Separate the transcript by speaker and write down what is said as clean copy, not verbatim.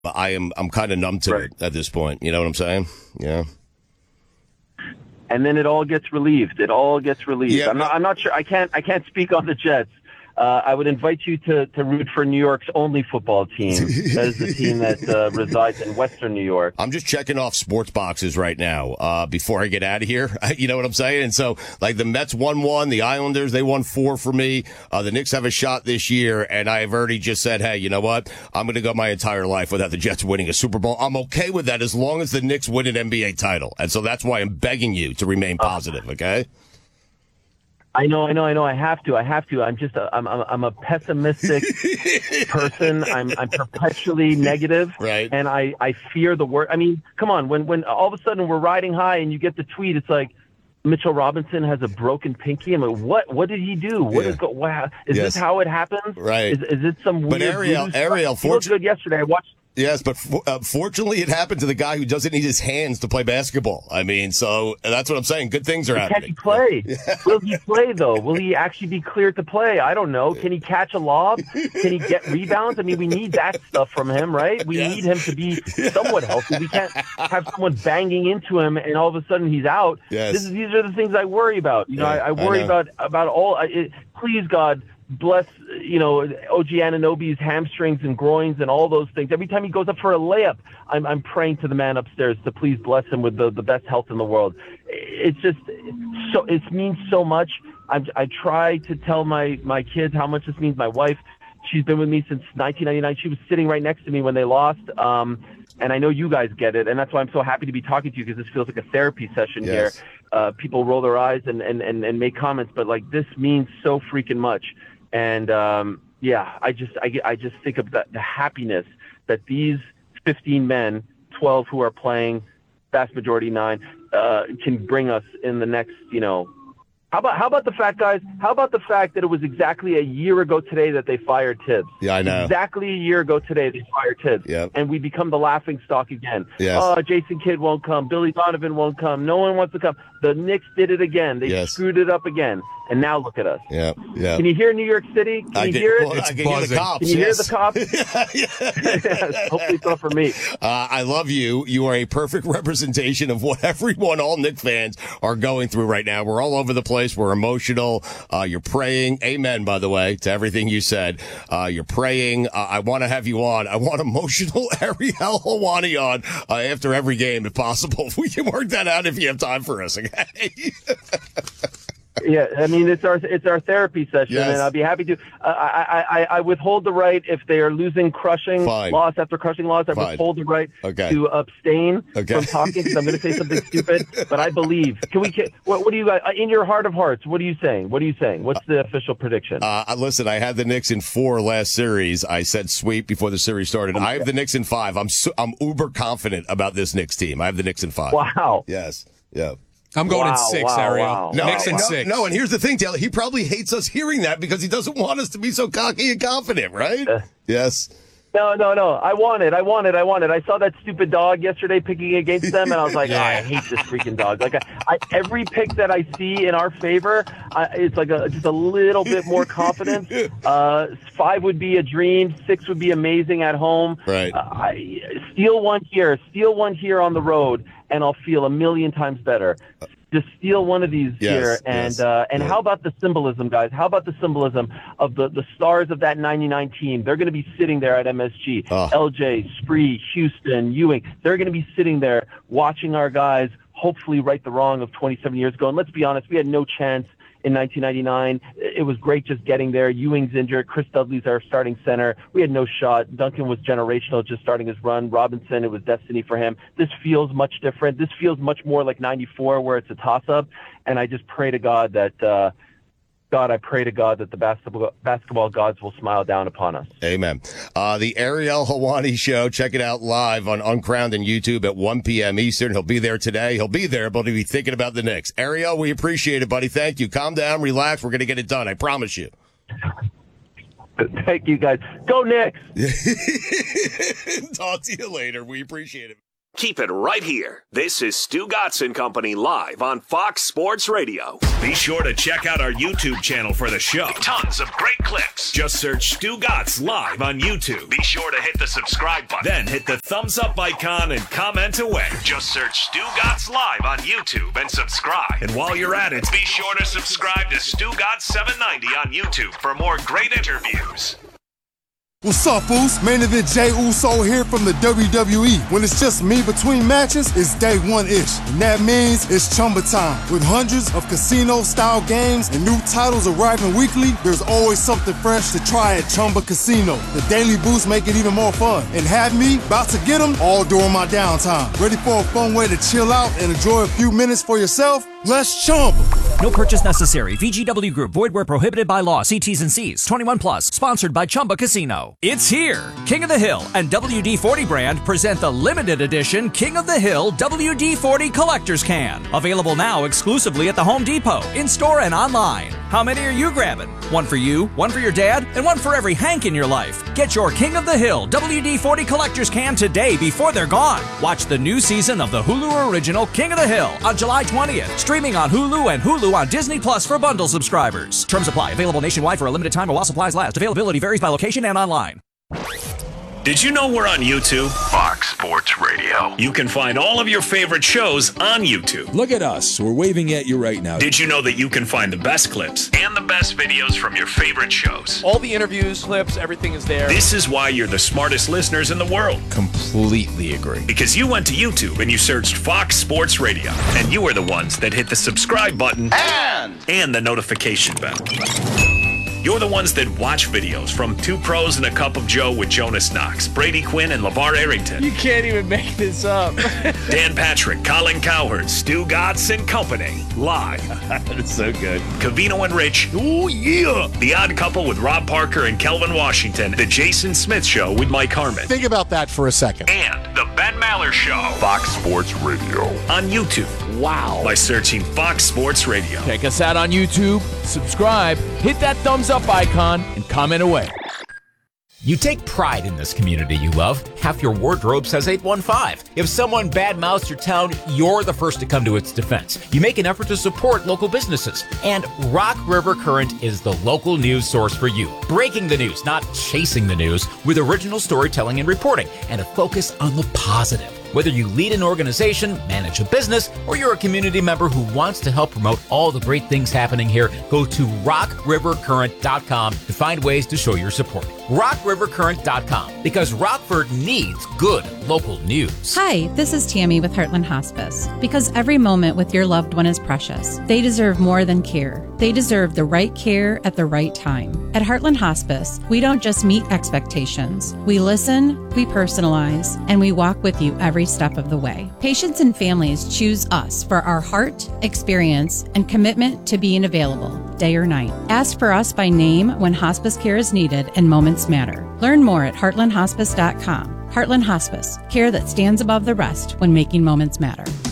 Speaker 1: I'm kind of numb to it at this point. You know what I'm saying? Yeah.
Speaker 2: And then it all gets relieved.
Speaker 1: Yeah,
Speaker 2: I'm not sure. I can't speak on the Jets. I would invite you to root for New York's only football team. That is the team that resides in Western New York.
Speaker 1: I'm just checking off sports boxes right now before I get out of here. You know what I'm saying? And so, like, the Mets won 1, the Islanders, they won 4 for me. The Knicks have a shot this year, and I've already just said, hey, you know what? I'm going to go my entire life without the Jets winning a Super Bowl. I'm okay with that as long as the Knicks win an NBA title. And so that's why I'm begging you to remain positive, okay?
Speaker 2: I know. I have to. I'm a pessimistic person. I'm perpetually negative,
Speaker 1: right?
Speaker 2: And I fear the worst. I mean, come on. When all of a sudden we're riding high and you get the tweet, it's like Mitchell Robinson has a broken pinky. I'm like, what did he do? Wow, is this how it happens?
Speaker 1: Right?
Speaker 2: Is it some weird?
Speaker 1: But Ariel,
Speaker 2: he looked good yesterday. I watched.
Speaker 1: Yes, but fortunately, it happened to the guy who doesn't need his hands to play basketball. I mean, so that's what I'm saying. Good things are happening.
Speaker 2: Can he play? Will he play, though? Will he actually be cleared to play? I don't know. Can he catch a lob? Can he get rebounds? I mean, we need that stuff from him, right? We need him to be somewhat healthy. We can't have someone banging into him and all of a sudden he's out.
Speaker 1: Yes.
Speaker 2: These are the things I worry about. You know, I worry about all. Please, God, bless, OG Anunoby's hamstrings and groins and all those things. Every time he goes up for a layup, I'm praying to the man upstairs to please bless him with the best health in the world. It's just so, it means so much. I try to tell my kids how much this means. My wife, she's been with me since 1999. She was sitting right next to me when they lost. And I know you guys get it. And that's why I'm so happy to be talking to you, because this feels like a therapy session here. People roll their eyes and make comments, but like, this means so freaking much. And I just think of the happiness that these 15 men, 12 who are playing, vast majority 9, can bring us in the next, How about the fact, guys? How about the fact that it was exactly a year ago today that they fired Tibbs?
Speaker 1: Yeah, I know.
Speaker 2: Exactly a year ago today they fired Tibbs.
Speaker 1: Yep.
Speaker 2: And we become the laughing stock again.
Speaker 1: Yes.
Speaker 2: Oh, Jason Kidd won't come. Billy Donovan won't come. No one wants to come. The Knicks did it again. They screwed it up again. And now look at us.
Speaker 1: Yeah.
Speaker 2: Can you hear New York City? Can you hear it?
Speaker 1: Well, I can hear the cops.
Speaker 2: Can you hear the cops? Hopefully it's not for me.
Speaker 1: I love you. You are a perfect representation of what all Knick fans are going through right now. We're all over the place. We're emotional. You're praying. Amen, by the way, to everything you said. You're praying. I want to have you on. I want emotional Ariel Helwani on after every game, if possible. We can work that out if you have time for us, okay?
Speaker 2: Yeah, I mean, it's our therapy session,
Speaker 1: yes.
Speaker 2: And I'll be happy to. I withhold the right if they are losing crushing loss after crushing loss. I withhold the right to abstain from talking, because I'm going to say something stupid. But I believe. What do you guys, in your heart of hearts? What are you saying? What's the official prediction?
Speaker 1: Listen, I had the Knicks in 4 last series. I said sweep before the series started. I have the Knicks in 5. I'm uber confident about this Knicks team. I have the Knicks in 5.
Speaker 2: Wow.
Speaker 1: Yes. Yeah.
Speaker 3: I'm going in 6, Ariel.
Speaker 2: Wow.
Speaker 3: Knicks in 6.
Speaker 1: No, and here's the thing, Taylor. He probably hates us hearing that because he doesn't want us to be so cocky and confident, right? Yes.
Speaker 2: No. I want it. I saw that stupid dog yesterday picking against them, and I was like, I hate this freaking dog. Like, every pick that I see in our favor, it's like just a little bit more confidence. 5 would be a dream. 6 would be amazing at home.
Speaker 1: Right.
Speaker 2: Steal one here on the road, and I'll feel a million times better. Just steal one of these here. And how about the symbolism, guys? How about the symbolism of the stars of that 99 team? They're going to be sitting there at MSG. LJ, Spree, Houston, Ewing. They're going to be sitting there watching our guys hopefully right the wrong of 27 years ago. And let's be honest, we had no chance in 1999. It was great just getting there. Ewing's injured. Chris Dudley's our starting center. We had no shot. Duncan was generational, just starting his run. Robinson, it was destiny for him. This feels much different. This feels much more like 94, where it's a toss-up. And I just pray to God that the basketball gods will smile down upon us.
Speaker 1: Amen. The Ariel Helwani Show. Check it out live on Uncrowned and YouTube at 1 p.m. Eastern. He'll be there today. He'll be there, but he'll be thinking about the Knicks. Ariel, we appreciate it, buddy. Thank you. Calm down, relax. We're going to get it done. I promise you.
Speaker 2: Thank you, guys. Go Knicks.
Speaker 1: Talk to you later. We appreciate it.
Speaker 4: Keep it right here. This is Stu Gatz and Company live on Fox Sports Radio. Be sure to check out our YouTube channel for the show. Tons of great clips. Just search Stu Gatz live on YouTube. Be sure to hit the subscribe button. Then hit the thumbs up icon and comment away. Just search Stu Gatz live on YouTube and subscribe. And while you're at it, be sure to subscribe to Stu Gatz 790 on YouTube for more great interviews.
Speaker 5: What's up, Foos? Main event Jey Uso here from the WWE. When it's just me between matches, it's day one-ish. And that means it's Chumba time. With hundreds of casino-style games and new titles arriving weekly, there's always something fresh to try at Chumba Casino. The daily boosts make it even more fun. And have me about to get them all during my downtime. Ready for a fun way to chill out and enjoy a few minutes for yourself? Let's Chumba.
Speaker 6: No purchase necessary. VGW Group. Void where prohibited by law. See T's and C's. 21 plus. Sponsored by Chumba Casino. It's here. King of the Hill and WD-40 brand present the limited edition King of the Hill WD-40 Collector's Can. Available now exclusively at the Home Depot, in-store and online. How many are you grabbing? One for you, one for your dad, and one for every Hank in your life. Get your King of the Hill WD-40 Collector's Can today before they're gone. Watch the new season of the Hulu original King of the Hill on July 20th. Streaming on Hulu and Hulu on Disney Plus for bundle subscribers. Terms apply. Available nationwide for a limited time or while supplies last. Availability varies by location and online.
Speaker 4: Did you know we're on YouTube? Fox Sports Radio. You can find all of your favorite shows on YouTube.
Speaker 3: Look at us. We're waving at you right now.
Speaker 4: Did you know that you can find the best clips and the best videos from your favorite shows?
Speaker 7: All the interviews, clips, everything is there.
Speaker 4: This is why you're the smartest listeners in the world.
Speaker 3: Completely agree.
Speaker 4: Because you went to YouTube and you searched Fox Sports Radio. And you are the ones that hit the subscribe button and the notification bell. You're the ones that watch videos from Two Pros and a Cup of Joe with Jonas Knox, Brady Quinn, and LeVar Arrington.
Speaker 7: You can't even make this up.
Speaker 4: Dan Patrick, Colin Cowherd, Stu Gatz and Company. Live.
Speaker 1: That's so good.
Speaker 4: Covino and Rich. Oh, yeah. The Odd Couple with Rob Parker and Kelvin Washington. The Jason Smith Show with Mike Harmon.
Speaker 8: Think about that for a second.
Speaker 4: And The Ben Maller Show. Fox Sports Radio. On YouTube.
Speaker 7: Wow.
Speaker 4: By searching Fox Sports Radio.
Speaker 7: Check us out on YouTube, subscribe, hit that thumbs up icon, and comment away.
Speaker 9: You take pride in this community you love. Half your wardrobe says 815. If someone badmouths your town, you're the first to come to its defense. You make an effort to support local businesses. And Rock River Current is the local news source for you. Breaking the news, not chasing the news, with original storytelling and reporting, and a focus on the positive. Whether you lead an organization, manage a business, or you're a community member who wants to help promote all the great things happening here, go to rockrivercurrent.com to find ways to show your support. rockrivercurrent.com, because Rockford needs good local news.
Speaker 10: Hi, this is Tammy with Heartland Hospice. Because every moment with your loved one is precious. They deserve more than care. They deserve the right care at the right time. At Heartland Hospice, we don't just meet expectations. We listen, we personalize, and we walk with you every step of the way. Patients and families choose us for our heart, experience, and commitment to being available, day or night. Ask for us by name when hospice care is needed and moments matter. Learn more at heartlandhospice.com. Heartland Hospice, care that stands above the rest when making moments matter.